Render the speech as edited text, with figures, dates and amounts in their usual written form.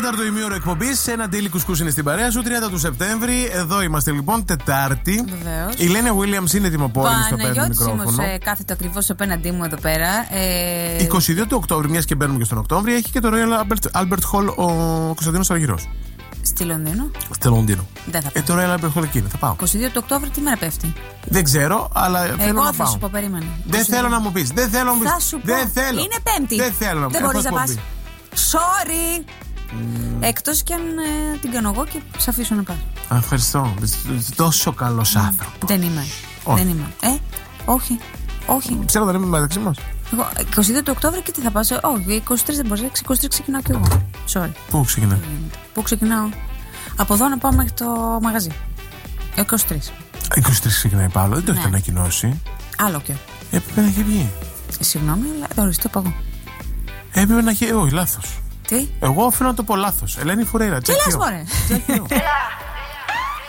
τέταρτο ημίωρο εκπομπής. Ένα ντύλι κουσκούς είναι στην παρέα σου. 30 του Σεπτέμβρη. Εδώ είμαστε λοιπόν, Τετάρτη. Βεβαίως. Η Λένια Williams είναι τιμοπόλεμη στο πέμπτο μικρόφωνο. Κάθεται ακριβώς απέναντί μου εδώ πέρα. 22 του Οκτώβρη, μιας και μπαίνουμε και στον Οκτώβρη, έχει και το Royal Albert Hall ο Κωνσταντίνος Αργυρός. Στη Λονδίνο. Στο Λονδίνο. Δεν θα πάω. Το Royal Albert Hall εκεί είναι. Θα πάω. 22 του Οκτώβρη τι μέρα πέφτει? Δεν ξέρω, αλλά θέλω να πάω. Εγώ θα σου πω, περίμενε. Δεν θέλω να μου πεις. Δεν θέλω να μου πεις. Θα σου πω. Δεν θέλω. Είναι Πέμπτη. Δεν θέλω να μου πεις. Δεν μπορείς να πας. Sorry. Εκτός κι αν την κάνω εγώ και σε αφήσω να πας. Ευχαριστώ. Τόσο καλός άνθρωπος. Δεν είμαι. Όχι. Δεν είμαι. Όχι. Όχι. Ξέρω δεν είμαι μεταξύ μας. Εγώ 22 του Οκτώβρη και τι θα πας? Όχι, 23 δεν μπορείς. 23 ξεκινάω κι εγώ. Sorry. Πού ξεκινάει? Πού ξεκινάω? Από εδώ να πάω μέχρι το μαγαζί. 23. 23 ξεκινάει Παύλο, δεν το έχετε ανακοινώσει. Άλλο και. Έπρεπε να έχει βγει. Συγγνώμη, αλλά το οριστώ πάω. Έπρεπε να έχει. Όχι, λάθος. Τι? Εγώ οφείλω να το πω λάθος. Ελένη Φουρέιρα. Τι λες, μωρέ?